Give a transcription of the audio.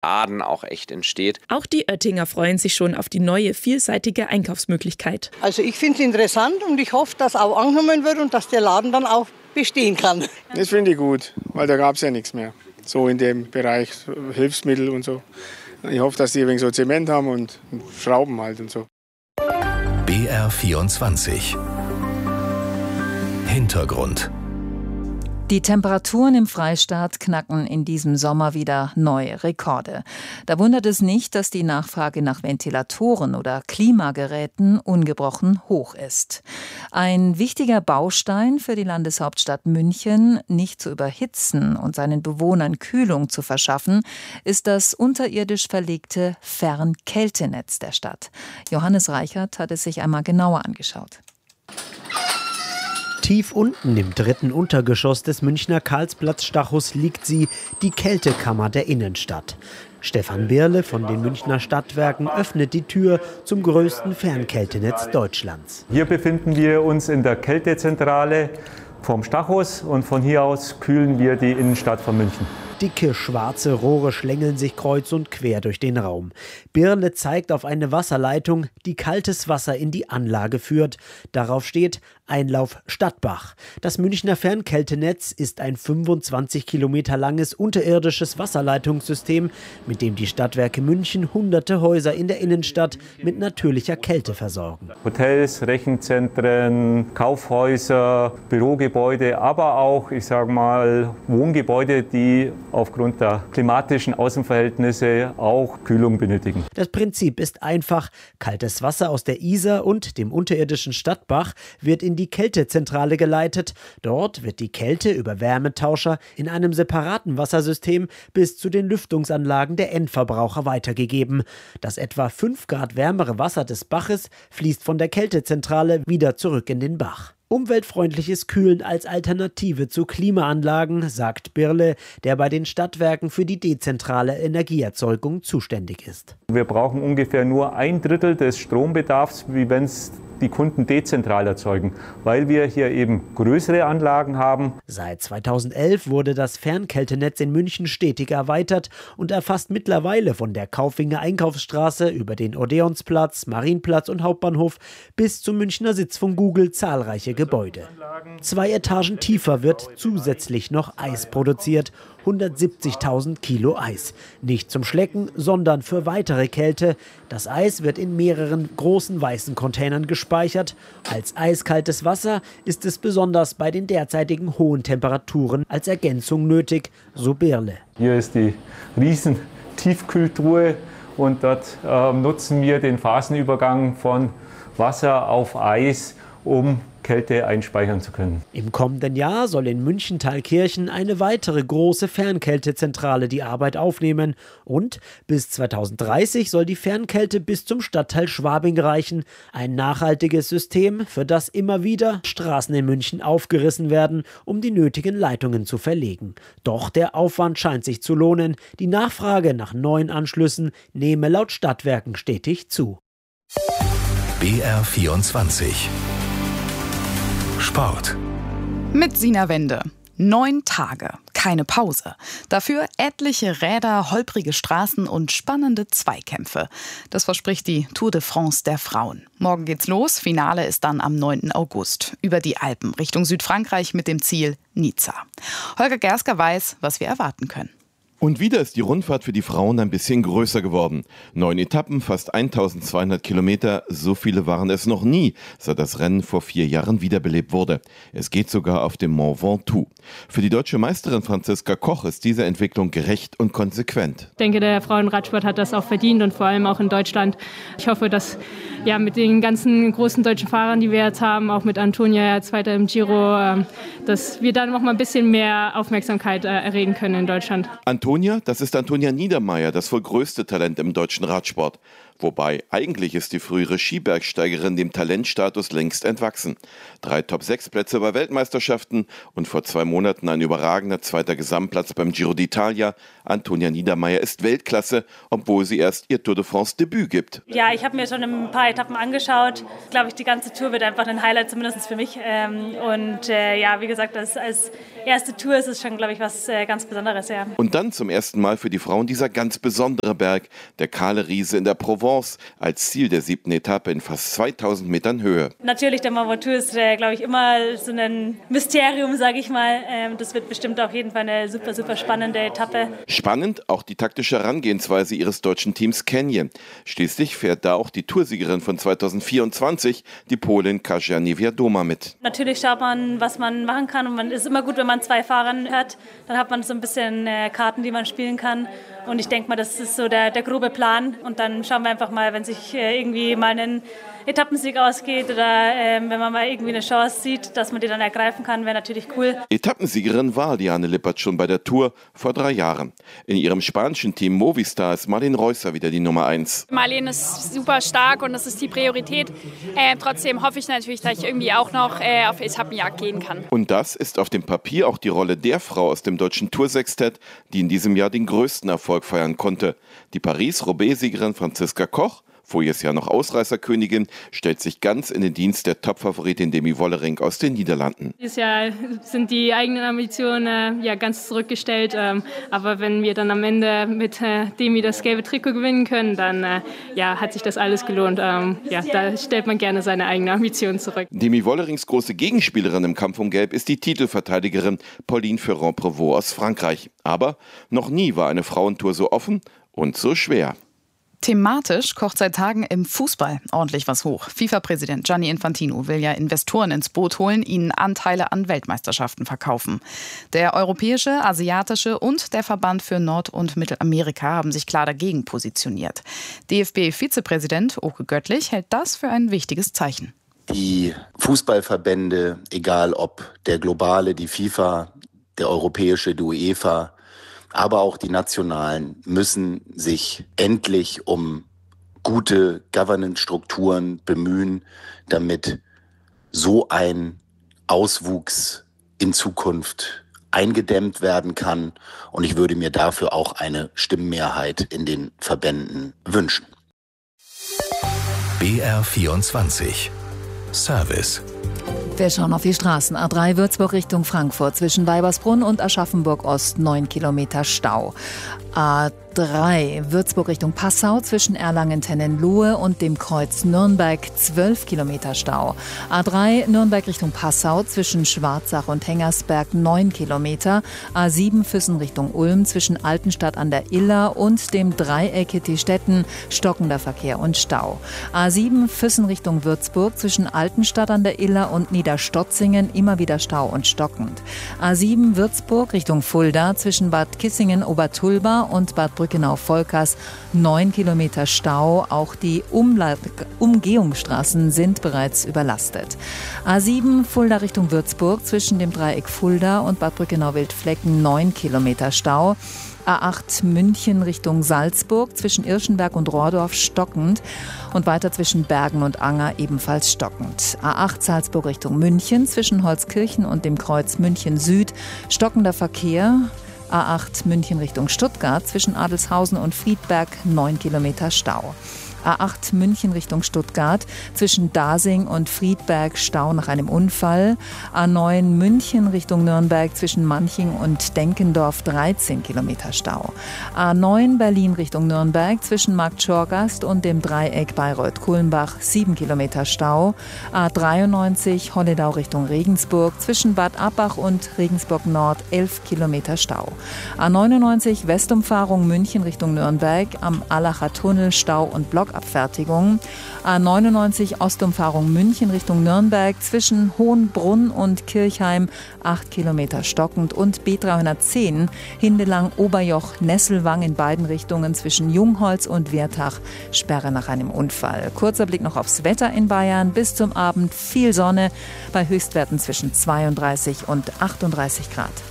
Laden auch echt entsteht. Auch die Oettinger freuen sich schon auf die neue, vielseitige Einkaufsmöglichkeit. Also ich finde es interessant und ich hoffe, dass auch angenommen wird und dass der Laden dann auch bestehen kann. Das finde ich gut, weil da gab es ja nichts mehr. So in dem Bereich Hilfsmittel und so. Ich hoffe, dass die ein wenig so Zement haben und Schrauben halt und so. BR24 Hintergrund. Die Temperaturen im Freistaat knacken in diesem Sommer wieder neue Rekorde. Da wundert es nicht, dass die Nachfrage nach Ventilatoren oder Klimageräten ungebrochen hoch ist. Ein wichtiger Baustein für die Landeshauptstadt München, nicht zu überhitzen und seinen Bewohnern Kühlung zu verschaffen, ist das unterirdisch verlegte Fernkältenetz der Stadt. Johannes Reichert hat es sich einmal genauer angeschaut. Tief unten im 3. Untergeschoss des Münchner Karlsplatz-Stachus liegt sie, die Kältekammer der Innenstadt. Stefan Birle von den Münchner Stadtwerken öffnet die Tür zum größten Fernkältenetz Deutschlands. Hier befinden wir uns in der Kältezentrale vom Stachus und von hier aus kühlen wir die Innenstadt von München. Dicke, schwarze Rohre schlängeln sich kreuz und quer durch den Raum. Birle zeigt auf eine Wasserleitung, die kaltes Wasser in die Anlage führt. Darauf steht Einlauf Stadtbach. Das Münchner Fernkältenetz ist ein 25 Kilometer langes unterirdisches Wasserleitungssystem, mit dem die Stadtwerke München hunderte Häuser in der Innenstadt mit natürlicher Kälte versorgen. Hotels, Rechenzentren, Kaufhäuser, Bürogebäude, aber auch, Wohngebäude, die aufgrund der klimatischen Außenverhältnisse auch Kühlung benötigen. Das Prinzip ist einfach. Kaltes Wasser aus der Isar und dem unterirdischen Stadtbach wird in die Kältezentrale geleitet. Dort wird die Kälte über Wärmetauscher in einem separaten Wassersystem bis zu den Lüftungsanlagen der Endverbraucher weitergegeben. Das etwa 5 Grad wärmere Wasser des Baches fließt von der Kältezentrale wieder zurück in den Bach. Umweltfreundliches Kühlen als Alternative zu Klimaanlagen, sagt Birle, der bei den Stadtwerken für die dezentrale Energieerzeugung zuständig ist. Wir brauchen ungefähr nur 1/3 des Strombedarfs, wie wenn es die Kunden dezentral erzeugen, weil wir hier eben größere Anlagen haben. Seit 2011 wurde das Fernkältenetz in München stetig erweitert und erfasst mittlerweile von der Kaufwinger Einkaufsstraße über den Odeonsplatz, Marienplatz und Hauptbahnhof bis zum Münchner Sitz von Google zahlreiche Gebäude. 2 Etagen tiefer wird zusätzlich noch Eis produziert. 170.000 Kilo Eis. Nicht zum Schlecken, sondern für weitere Kälte. Das Eis wird in mehreren großen weißen Containern gespeichert. Als eiskaltes Wasser ist es besonders bei den derzeitigen hohen Temperaturen als Ergänzung nötig, so Birle. Hier ist die riesen Tiefkühltruhe und dort nutzen wir den Phasenübergang von Wasser auf Eis, um Kälte einspeichern zu können. Im kommenden Jahr soll in München-Thalkirchen eine weitere große Fernkältezentrale die Arbeit aufnehmen und bis 2030 soll die Fernkälte bis zum Stadtteil Schwabing reichen. Ein nachhaltiges System, für das immer wieder Straßen in München aufgerissen werden, um die nötigen Leitungen zu verlegen. Doch der Aufwand scheint sich zu lohnen. Die Nachfrage nach neuen Anschlüssen nehme laut Stadtwerken stetig zu. BR24 Sport. Mit Sina Wende. 9 Tage, keine Pause. Dafür etliche Räder, holprige Straßen und spannende Zweikämpfe. Das verspricht die Tour de France der Frauen. Morgen geht's los, Finale ist dann am 9. August. Über die Alpen Richtung Südfrankreich mit dem Ziel Nizza. Holger Gersker weiß, was wir erwarten können. Und wieder ist die Rundfahrt für die Frauen ein bisschen größer geworden. 9 Etappen, fast 1200 Kilometer, so viele waren es noch nie, seit das Rennen vor 4 Jahren wiederbelebt wurde. Es geht sogar auf dem Mont Ventoux. Für die deutsche Meisterin Franziska Koch ist diese Entwicklung gerecht und konsequent. Ich denke, der Frauenradsport hat das auch verdient und vor allem auch in Deutschland. Ich hoffe, dass mit den ganzen großen deutschen Fahrern, die wir jetzt haben, auch mit Antonia, Zweiter im Giro, dass wir dann noch mal ein bisschen mehr Aufmerksamkeit erregen können in Deutschland. Antonia, das ist Antonia Niedermeyer, das wohl größte Talent im deutschen Radsport. Wobei, eigentlich ist die frühere Skibergsteigerin dem Talentstatus längst entwachsen. 3 Top-6-Plätze bei Weltmeisterschaften und vor 2 Monaten ein überragender 2. Gesamtplatz beim Giro d'Italia. Antonia Niedermeyer ist Weltklasse, obwohl sie erst ihr Tour de France-Debüt gibt. Ja, ich habe mir schon ein paar Etappen angeschaut. Glaube ich, die ganze Tour wird einfach ein Highlight, zumindest für mich. Wie gesagt, als erste Tour ist es schon, glaube ich, was ganz Besonderes. Ja. Und dann zum ersten Mal für die Frauen dieser ganz besondere Berg, der Kahle Riese in der Provence, als Ziel der 7. Etappe in fast 2000 Metern Höhe. Natürlich, der Mont Ventoux ist, glaube ich, immer so ein Mysterium, sage ich mal. Das wird bestimmt auf jeden Fall eine super, super spannende Etappe. Spannend auch die taktische Herangehensweise ihres deutschen Teams Canyon. Schließlich fährt da auch die Toursiegerin von 2024, die Polin Kasia Niewiadoma, mit. Natürlich schaut man, was man machen kann, und man ist immer gut, wenn man 2 Fahrern hat. Dann hat man so ein bisschen Karten, die man spielen kann. Und ich denke mal, das ist so der grobe Plan. Und dann schauen wir einfach mal, wenn sich irgendwie mal ein Etappensieg ausgeht oder wenn man mal irgendwie eine Chance sieht, dass man die dann ergreifen kann, wäre natürlich cool. Etappensiegerin war Liane Lippert schon bei der Tour vor 3 Jahren. In ihrem spanischen Team Movistar ist Marlene Reusser wieder die Nummer 1. Marlene ist super stark und das ist die Priorität. Trotzdem hoffe ich natürlich, dass ich irgendwie auch noch auf Etappenjagd gehen kann. Und das ist auf dem Papier auch die Rolle der Frau aus dem deutschen Toursextett, die in diesem Jahr den größten Erfolg feiern konnte. Die Paris-Roubaix-Siegerin Franziska Koch, voriges Jahr noch Ausreißerkönigin, stellt sich ganz in den Dienst der Topfavoritin Demi Wollering aus den Niederlanden. Dieses Jahr sind die eigenen Ambitionen ganz zurückgestellt. Aber wenn wir dann am Ende mit Demi das gelbe Trikot gewinnen können, dann hat sich das alles gelohnt. Da stellt man gerne seine eigenen Ambitionen zurück. Demi Wollerings große Gegenspielerin im Kampf um Gelb ist die Titelverteidigerin Pauline Ferrand-Prévot aus Frankreich. Aber noch nie war eine Frauentour so offen und so schwer. Thematisch kocht seit Tagen im Fußball ordentlich was hoch. FIFA-Präsident Gianni Infantino will ja Investoren ins Boot holen, ihnen Anteile an Weltmeisterschaften verkaufen. Der europäische, asiatische und der Verband für Nord- und Mittelamerika haben sich klar dagegen positioniert. DFB-Vizepräsident Oke Göttlich hält das für ein wichtiges Zeichen. Die Fußballverbände, egal ob der globale, die FIFA, der europäische, die UEFA, aber auch die nationalen, müssen sich endlich um gute Governance-Strukturen bemühen, damit so ein Auswuchs in Zukunft eingedämmt werden kann. Und ich würde mir dafür auch eine Stimmenmehrheit in den Verbänden wünschen. BR24 Service. Wir schauen auf die Straßen. A3 Würzburg Richtung Frankfurt. Zwischen Weibersbrunn und Aschaffenburg Ost 9 Kilometer Stau. A3 Würzburg Richtung Passau zwischen Erlangen-Tennenlohe und dem Kreuz Nürnberg 12 Kilometer Stau. A3 Nürnberg Richtung Passau zwischen Schwarzach und Hengersberg 9 Kilometer. A7 Füssen Richtung Ulm zwischen Altenstadt an der Iller und dem Dreieck Hittstetten stockender Verkehr und Stau. A7 Füssen Richtung Würzburg zwischen Altenstadt an der Iller und Niederstotzingen immer wieder Stau und stockend. A7 Würzburg Richtung Fulda zwischen Bad Kissingen-Obertulba und Bad Brückenau-Volkers 9 Kilometer Stau. Auch die Umgehungsstraßen sind bereits überlastet. A7 Fulda Richtung Würzburg zwischen dem Dreieck Fulda und Bad Brückenau-Wildflecken 9 Kilometer Stau. A8 München Richtung Salzburg zwischen Irschenberg und Rohrdorf stockend und weiter zwischen Bergen und Anger ebenfalls stockend. A8 Salzburg Richtung München zwischen Holzkirchen und dem Kreuz München Süd stockender Verkehr. A8 München Richtung Stuttgart zwischen Adelshausen und Friedberg 9 Kilometer Stau. A8 München Richtung Stuttgart zwischen Dasing und Friedberg Stau nach einem Unfall. A9 München Richtung Nürnberg zwischen Manching und Denkendorf 13 Kilometer Stau. A9 Berlin Richtung Nürnberg zwischen Markt Schorgast und dem Dreieck Bayreuth-Kulmbach 7 Kilometer Stau. A93 Holledau Richtung Regensburg zwischen Bad Abbach und Regensburg Nord 11 Kilometer Stau. A99 Westumfahrung München Richtung Nürnberg am Allacher Tunnel Stau und Blockabfertigung. A99 Ostumfahrung München Richtung Nürnberg zwischen Hohenbrunn und Kirchheim 8 Kilometer stockend und B310 Hindelang Oberjoch Nesselwang in beiden Richtungen zwischen Jungholz und Wertach Sperre nach einem Unfall. Kurzer Blick noch aufs Wetter in Bayern. Bis zum Abend viel Sonne bei Höchstwerten zwischen 32 und 38 Grad.